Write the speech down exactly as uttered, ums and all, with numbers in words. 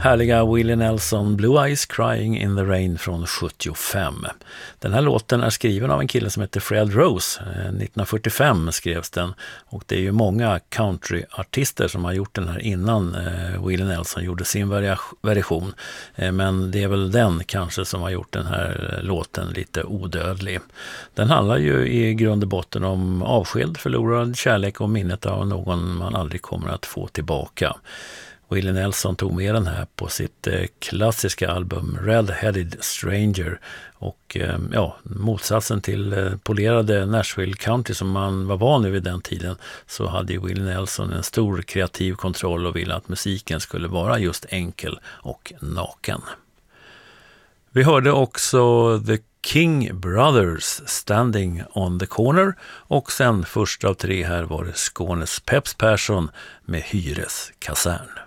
Härliga Willie Nelson, Blue Eyes Crying in the Rain från sjuttiofem. Den här låten är skriven av en kille som heter Fred Rose. nittonhundrafyrtiofem skrevs den, och det är ju många countryartister som har gjort den här innan eh, Willie Nelson gjorde sin varia- version. Eh, men det är väl den kanske som har gjort den här låten lite odödlig. Den handlar ju i grund och botten om avsked, förlorad kärlek och minnet av någon man aldrig kommer att få tillbaka. Willie Nelson tog med den här på sitt eh, klassiska album Red-Headed Stranger, och eh, ja, motsatsen till eh, polerade Nashville Country som man var van vid den tiden, så hade ju Willie Nelson en stor kreativ kontroll och ville att musiken skulle vara just enkel och naken. Vi hörde också The King Brothers, Standing on the Corner, och sen först av tre här var det Skånes Peps Persson med Hyres kasern.